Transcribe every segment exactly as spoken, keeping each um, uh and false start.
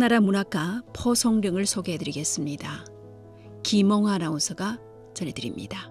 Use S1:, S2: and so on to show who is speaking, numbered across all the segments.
S1: 청나라 문학가 포송령을 소개해드리겠습니다. 김홍 아나운서가 전해드립니다.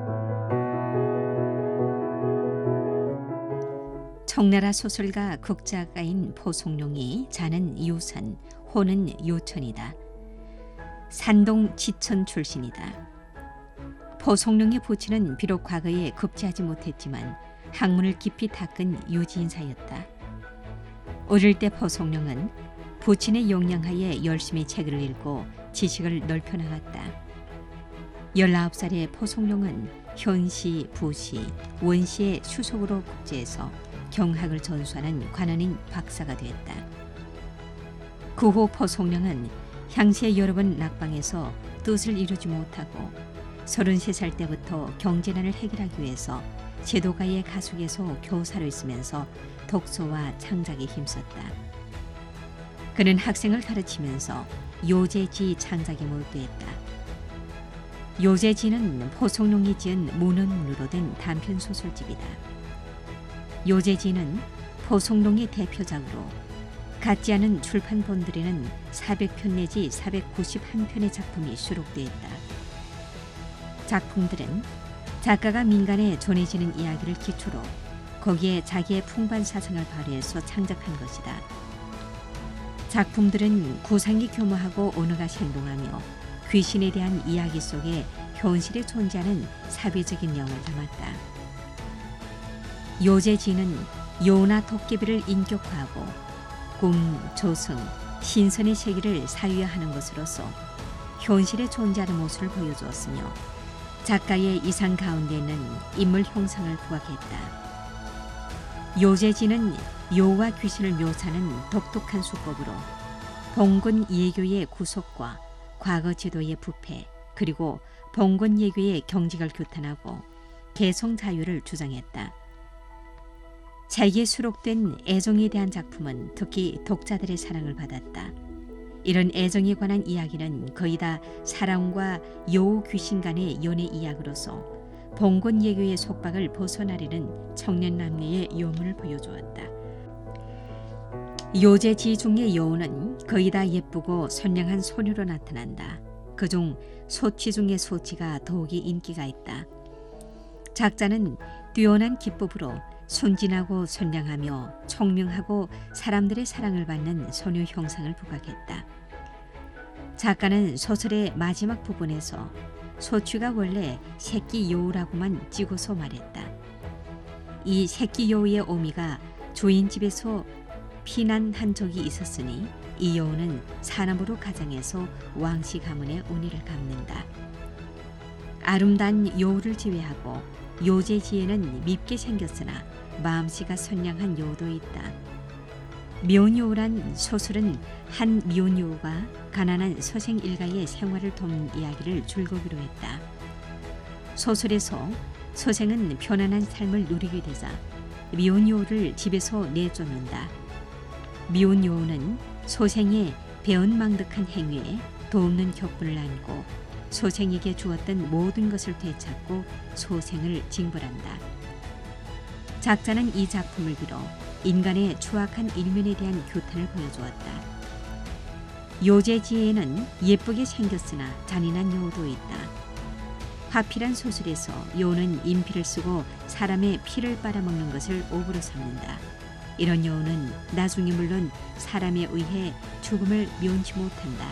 S2: 청나라 소설가 극작가인 포송룡이 자는 유산, 호는 유천이다. 산동 지천 출신이다. 포송룡의 부친은 비록 과거에 급제하지 못했지만 학문을 깊이 닦은 유지인사였다. 어릴 때 포송룡은 부친의 용량하에 열심히 책을 읽고 지식을 넓혀나갔다. 열아홉 살의 포송룡은 현시, 부시, 원시의 수석으로 국제해서 경학을 전수하는 관원인 박사가 됐다. 그 후 포송룡은 향시에 여러 번 낙방해서 뜻을 이루지 못하고 서른세 살 때부터 경제난을 해결하기 위해서 제도가의 가숙에서 교사로 있으면서 독서와 창작에 힘썼다. 그는 학생을 가르치면서 요제지 창작에 몰두했다. 요제지는 포송룡이 지은 문헌문으로 된 단편소설집이다. 요제지는 포송룡의 대표작으로 같지 않은 출판본들에는 사백 편 내지 사백구십일 편의 작품이 수록되어 있다. 작품들은 작가가 민간에 전해지는 이야기를 기초로 거기에 자기의 풍부한 사상을 발휘해서 창작한 것이다. 작품들은 구상이 교모하고 언어가 생동하며 귀신에 대한 이야기 속에 현실에 존재하는 사회적인 내용을 담았다. 요제지는 요나 도깨비를 인격화하고 꿈, 조승, 신선의 세계를 사유화하는 것으로서 현실에 존재하는 모습을 보여주었으며 작가의 이상 가운데는 인물 형상을 부각했다. 요제지는 요와 귀신을 묘사하는 독특한 수법으로 봉건 예교의 구속과 과거 제도의 부패 그리고 봉건 예교의 경직을 규탄하고 개성 자유를 주장했다. 자기에 수록된 애정에 대한 작품은 특히 독자들의 사랑을 받았다. 이런 애정에 관한 이야기는 거의 다 사랑과 여우 귀신 간의 연애 이야기로서 봉건 예교의 속박을 벗어나려는 청년 남녀의 요문을 보여주었다. 요제지 중의 여우는 거의 다 예쁘고 선량한 소녀로 나타난다. 그중 소치 중의 소치가 더욱이 인기가 있다. 작자는 뛰어난 기법으로 순진하고 선량하며 총명하고 사람들의 사랑을 받는 소녀 형상을 부각했다. 작가는 소설의 마지막 부분에서 소취가 원래 새끼 여우라고만 찍어서 말했다. 이 새끼 여우의 어미가 주인 집에서 피난한 적이 있었으니 이 여우는 사람으로 가장해서 왕씨 가문의 운위를 갚는다. 아름다운 여우를 제외하고 요제지에는 밉게 생겼으나 마음씨가 선량한 여우도 있다. 미운 여우란 소설은 한 미운 여우가 가난한 서생 일가의 생활을 돕는 이야기를 줄거기로 했다. 소설에서 서생은 편안한 삶을 누리게 되자 미운 여우를 집에서 내쫓는다. 미운 여우는 소생의 배은망덕한 행위에 도없는 격분을 안고 소생에게 주었던 모든 것을 되찾고 소생을 징벌한다. 작자는 이 작품을 빌어 인간의 추악한 일면에 대한 교탄을 보여주었다. 요제지에는 예쁘게 생겼으나 잔인한 여우도 있다. 화필한 소설에서 여우는 인피를 쓰고 사람의 피를 빨아먹는 것을 옵으로 삼는다. 이런 여우는 나중에 물론 사람에 의해 죽음을 면치 못한다.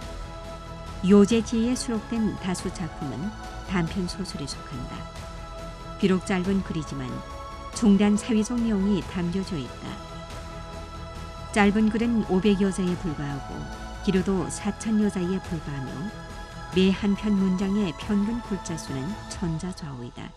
S2: 요제지에 수록된 다수 작품은 단편 소설에 속한다. 비록 짧은 글이지만 중대한 사회적 내용이 담겨져 있다. 짧은 글은 오백 여자에 불과하고 길어도 사천 여자에 불과하며 매 한 편 문장의 평균 글자 수는 천자좌우이다.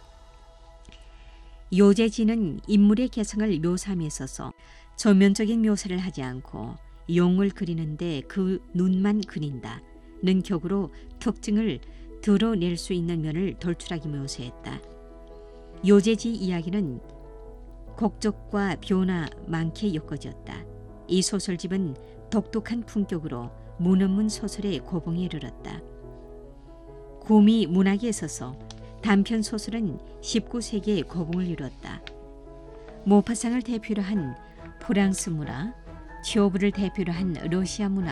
S2: 요제지는 인물의 개성을 묘사함에 있어서 전면적인 묘사를 하지 않고 용을 그리는데 그 눈만 그린다는 격으로 특징을 드러낼 수 있는 면을 돌출하게 묘사했다. 요제지 이야기는 곡적과 변화 많게 엮어졌다. 이 소설집은 독특한 품격으로 문헌문 소설의 고봉에 이르렀다. 구미 문학에 있어서 단편 소설은 십구 세기의 고봉을 이뤘다. 모파상을 대표로 한 프랑스 문화, 치오브를 대표로 한 러시아 문화,